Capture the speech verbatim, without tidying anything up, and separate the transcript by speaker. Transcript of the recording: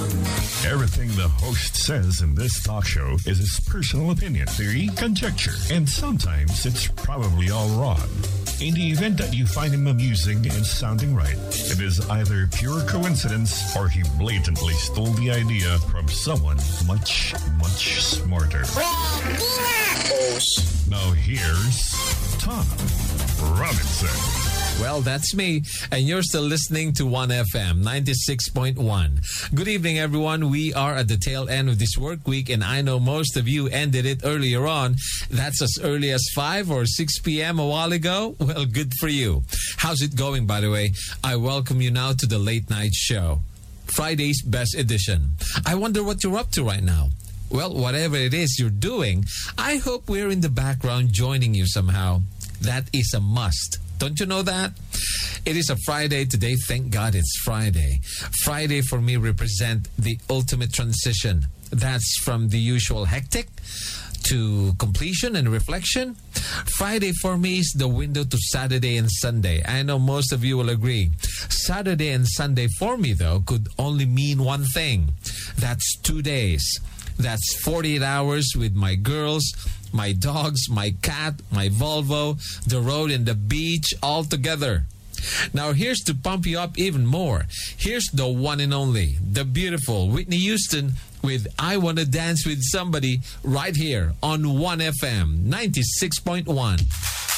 Speaker 1: Everything the host says in this talk show is his personal opinion, theory, conjecture, and sometimes it's probably all wrong. In the event that you find him amusing and sounding right, it is either pure coincidence or he blatantly stole the idea from someone much, much smarter. Now here's Tom Robinson.
Speaker 2: Well, that's me, and you're still listening to one F M, ninety-six point one. Good evening, everyone. We are at the tail end of this work week, and I know most of you ended it earlier on. That's as early as five or six p.m. a while ago. Well, good for you. How's it going, by the way? I welcome you now to the Late Night Show, Friday's best edition. I wonder what you're up to right now. Well, whatever it is you're doing, I hope we're in the background joining you somehow. That is a must. Don't you know that? It is a Friday today. Thank God it's Friday. Friday for me represent the ultimate transition. That's from the usual hectic to completion and reflection. Friday for me is the window to Saturday and Sunday. I know most of you will agree. Saturday and Sunday for me, though, could only mean one thing. That's two days. That's forty-eight hours with my girls, my dogs, my cat, my Volvo, the road, and the beach all together. Now, here's to pump you up even more. Here's the one and only, the beautiful Whitney Houston with I Wanna Dance with Somebody right here on one F M ninety-six point one.